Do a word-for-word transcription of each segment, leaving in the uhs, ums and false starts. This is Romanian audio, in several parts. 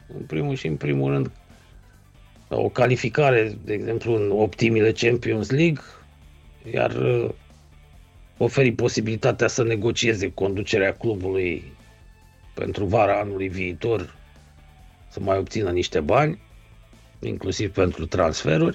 În primul și în primul rând, o calificare, de exemplu, în optimile Champions League, iar uh, oferi posibilitatea să negocieze conducerea clubului pentru vara anului viitor, să mai obțină niște bani, inclusiv pentru transferuri.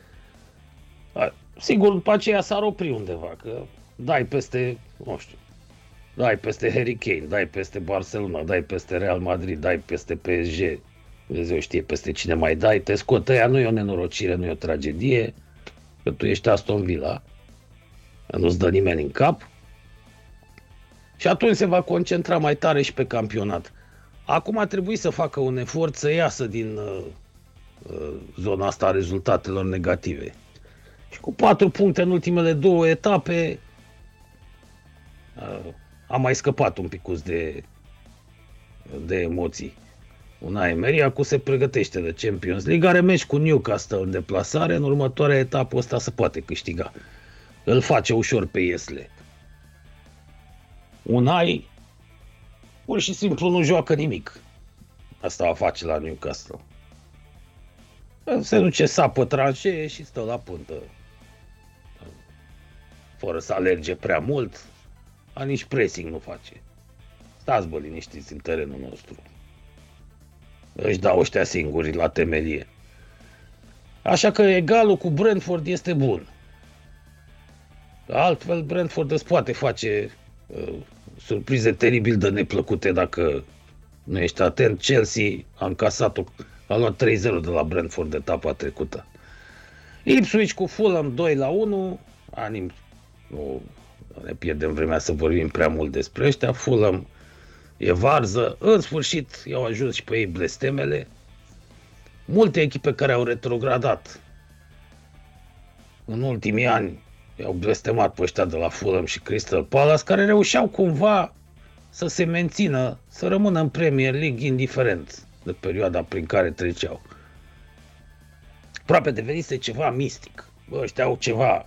Sigur, după aceea s-ar opri undeva, că dai peste, nu știu, dai peste Harry Kane, dai peste Barcelona, dai peste Real Madrid, dai peste P S G, Dumnezeu știe peste cine mai dai, te scot ăia, nu e o nenorocire, nu e o tragedie, că tu ești Aston Villa, nu-ți dă nimeni în cap, și atunci se va concentra mai tare și pe campionat. Acum a trebuit să facă un efort să iasă din uh, uh, zona asta a rezultatelor negative. Și cu patru puncte în ultimele două etape uh, a mai scăpat un picuț de, de emoții. Unai Emery acum se pregătește de Champions League, are meci cu Newcastle în deplasare, în următoarea etapă ăsta se poate câștiga. Îl face ușor pe Iesle. Unai pur și simplu nu joacă nimic. Asta va face la Newcastle. Se duce, sapă tranșee și stă la puntă. Fără să alerge prea mult, a nici pressing nu face. Stați bă liniștiți în terenul nostru. Își dau ăștia singuri la temelie. Așa că egalul cu Brentford este bun. Altfel Brentford îți poate face uh, surprize teribil de neplăcute dacă nu ești atent. Chelsea a încasat-o, a luat trei zero de la Brentford de etapa trecută. Ipswich cu Fulham doi la unu. Anim, nu ne pierdem vremea să vorbim prea mult despre ăștia. Fulham e varză. În sfârșit i-au ajuns și pe ei blestemele. Multe echipe care au retrogradat în ultimii ani i-au blestemat pe ăștia de la Fulham și Crystal Palace, care reușeau cumva să se mențină, să rămână în Premier League indiferent de perioada prin care treceau. Aproape devenise ceva mistic. Bă, ăștia au ceva.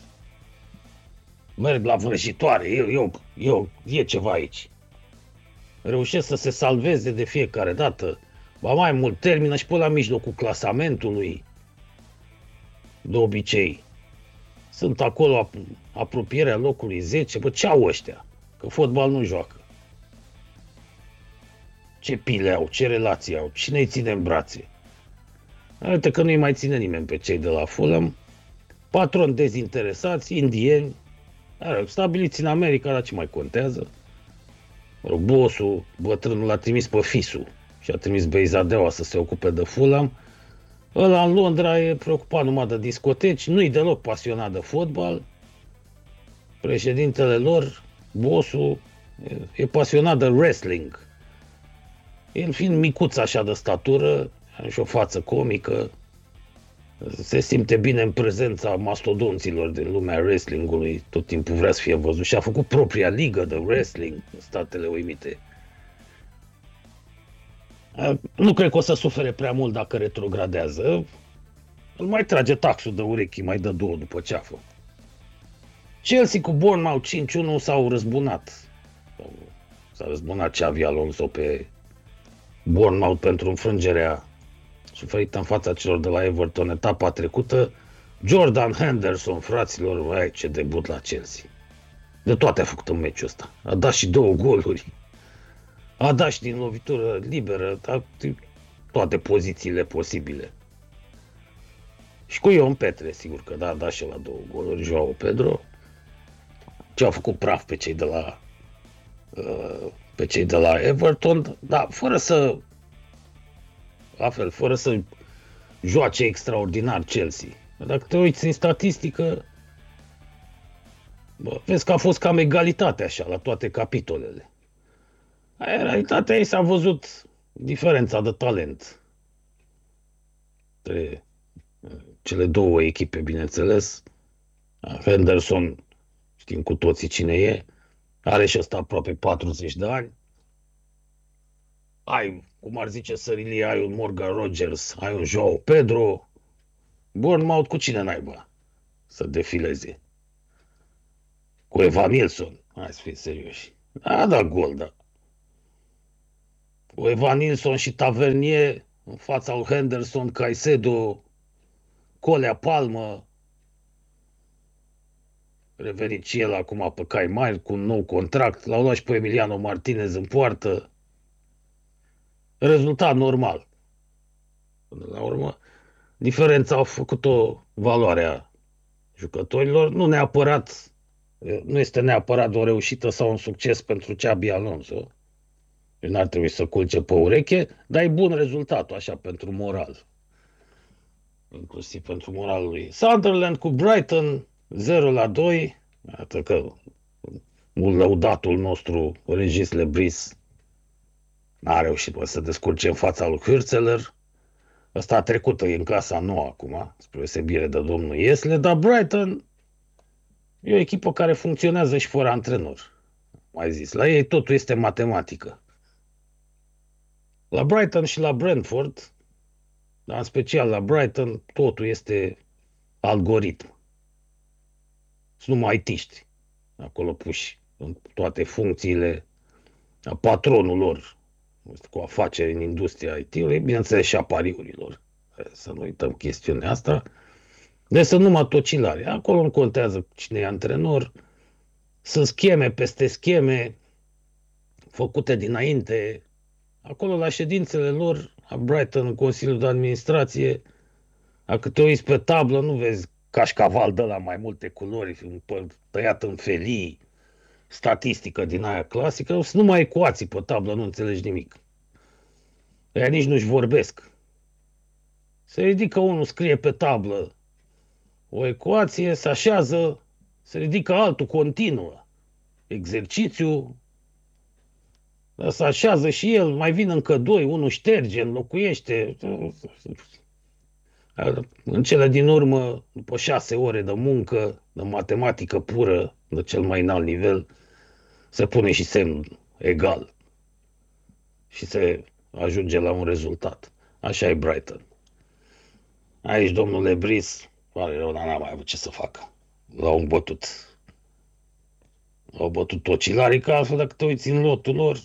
Merg la vrăjitoare, eu, eu, eu, e ceva aici. Reușesc să se salveze de fiecare dată. Ba mai mult, termină și pe la mijlocul clasamentului. De obicei. Sunt acolo apropierea locului zece. Bă, ce au ăștia? Că fotbal nu joacă. Ce pile au, ce relații au, cine îi ține în brațe? Arată că nu-i mai ține nimeni pe cei de la Fulham. Patroni dezinteresați, indieni, stabiliți în America, dar ce mai contează? Bossul, bătrânul, l-a trimis pe fisul și a trimis Beizadeaua să se ocupe de Fulham. Ăla în Londra e preocupat numai de discoteci, nu-i deloc pasionat de fotbal. Președintele lor, bossul, e pasionat de wrestling. El fiind micuț așa de statură, are și o față comică, se simte bine în prezența mastodonților din lumea wrestlingului, tot timpul vrea să fie văzut și a făcut propria ligă de wrestling în Statele Unite. Nu cred că o să sufere prea mult dacă retrogradează. Îl mai trage taxul de urechi, mai dă două după ceafă. Chelsea cu Bournemouth cinci unu s-au răzbunat. S-a răzbunat Xabi Alonso pe Bournemouth pentru înfrângerea suferită în fața celor de la Everton etapa trecută. Jordan Henderson, fraților, vai, ce debut la Chelsea. De toate a făcut în meciul ăsta. A dat și două goluri. A dat și din lovitură liberă, toate pozițiile posibile. Și cu Ion Petre, sigur că da, a dat și la două goluri, Joao Pedro. Ce au făcut praf pe cei de la pe cei de la Everton, dar fără să la fel, fără să joace extraordinar Chelsea. Dacă te uiți în statistică, bă, vezi că a fost cam egalitate așa la toate capitolele. În realitatea ei s-a văzut diferența de talent între cele două echipe, bineînțeles. Henderson, știm cu toții cine e, are și ăsta aproape patruzeci de ani. Ai, cum ar zice Sărilie, ai un Morgan Rogers, ai un Joao Pedro. Bournemouth cu cine naiba să defileze? Cu Evan Nilsson, hai să fim serioși. A dat gol, da. Cu Evan Nilsson și Tavernier în fața lui Henderson, Caicedo, Colea, Palmă. Revenit și el acum pe cai mari cu un nou contract. L-au luat și pe Emiliano Martinez în poartă. Rezultat normal. Până la urmă, diferența a făcut-o valoarea jucătorilor. Nu neapărat, nu este neapărat o reușită sau un succes pentru Xabi Alonso. N-ar trebui să culce pe ureche, dar e bun rezultatul așa pentru moral. Inclusiv pentru moralul lui. Sunderland cu Brighton zero la doi. Iată că mult lăudatul nostru Regis Lebris n-a reușit să descurce în fața lui Hürzeler. Ăsta a trecut, e în clasa nouă acum, spre deosebire de domnul Iesle, dar Brighton e o echipă care funcționează și fără antrenor. Mai zis, la ei totul este matematică. La Brighton și la Brentford, dar în special la Brighton, totul este algoritm. Sunt numai itiști acolo puși în toate funcțiile, patronul lor cu afaceri în industria I T-ului, bineînțeles și a pariurilor. Să nu uităm chestiunea asta. Deci sunt numai tocilari. Acolo nu contează cine e antrenor. Sunt scheme peste scheme făcute dinainte. Acolo la ședințele lor, la Brighton, în Consiliul de Administrație, dacă te uiți pe tablă, nu vezi cașcaval de la mai multe culori, tăiat în felii, statistică din aia clasică, sunt numai ecuații pe tablă, nu înțelegi nimic. Ăia nici nu-și vorbesc. Se ridică unul, scrie pe tablă o ecuație, se așează, se ridică altul, continuă. Exercițiu, se așează și el, mai vin încă doi, unul șterge, înlocuiește. În cele din urmă, după șase ore de muncă, de matematică pură, de cel mai înalt nivel, se pune și semn egal și se ajunge la un rezultat. Așa e Brighton. Aici, domnule Bris, pare rău, dar n-a mai avut ce să facă. L-au bătut. L-au bătut tocilarii, că altfel dacă te uiți în lotul lor,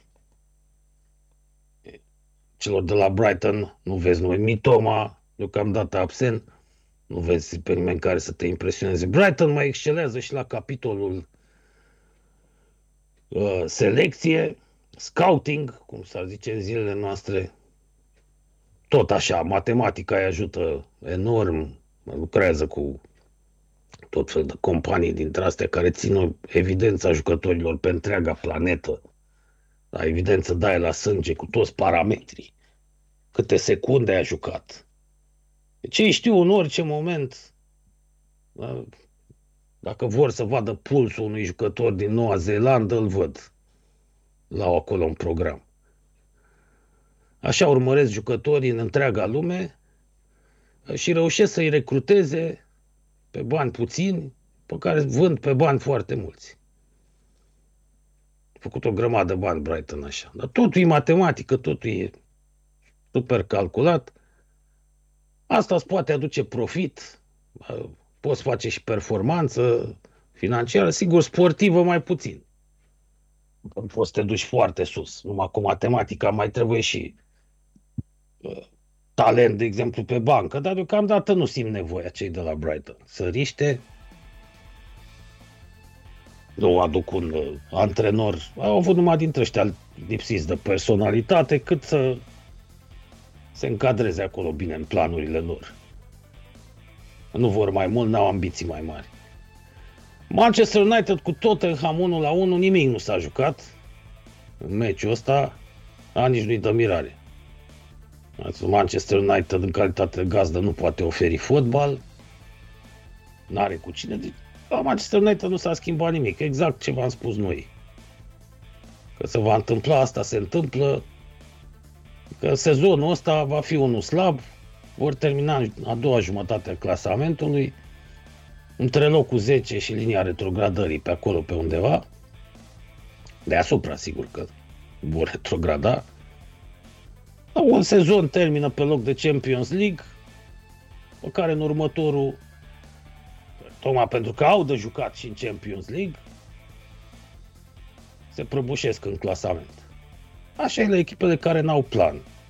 celor de la Brighton, nu vezi noi Mitoma, deocamdată absent, nu vezi pe nimeni care să te impresioneze. Brighton mai excelează și la capitolul uh, selecție, scouting, cum s-ar zice în zilele noastre. Tot așa, matematica îi ajută enorm, lucrează cu tot fel de companii dintre astea care țin evidența jucătorilor pe întreaga planetă. La evidență dai la sânge cu toți parametrii. Câte secunde ai jucat. Deci ei știu în orice moment, dacă vor să vadă pulsul unui jucător din Noua Zeelandă, îl văd. L-au acolo în program. Așa urmăresc jucătorii în întreaga lume și reușesc să-i recruteze pe bani puțini, pe care vând pe bani foarte mulți. A făcut o grămadă de bani Brighton așa. Dar totul e matematică, totul e super calculat. Asta îți poate aduce profit, poți face și performanță financiară, sigur sportivă mai puțin. Poți să te duci foarte sus. Numai cu matematica mai trebuie și uh, talent, de exemplu, pe bancă, dar deocamdată nu simt nevoia cei de la Brighton. Săriște, nu aduc un uh, antrenor, au avut numai dintre ăștia lipsiți de personalitate, cât să se încadreze acolo bine în planurile lor. Nu vor mai mult, n-au ambiții mai mari. Manchester United cu Tottenham unu la unu, nimic nu s-a jucat în meciul ăsta, a nici nu-i dă mirare. Manchester United în calitate de gazdă nu poate oferi fotbal, n-are cu cine. La Manchester United nu s-a schimbat nimic, exact ce v-am spus noi. Că se va întâmpla asta, se întâmplă, că sezonul ăsta va fi unul slab, vor termina a doua jumătate a clasamentului, între locul zece și linia retrogradării, pe acolo, pe undeva, deasupra, sigur că vor retrograda. Un sezon termină pe loc de Champions League, pe care în următorul, tocmai pentru că au de jucat și în Champions League, se prăbușesc în clasament. Așa e la echipele care n-au plan.